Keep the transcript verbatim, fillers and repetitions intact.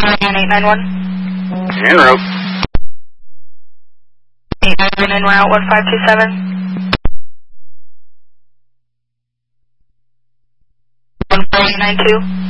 eight nine one. En route. eight nine one en route, one five two seven. one four eight nine two.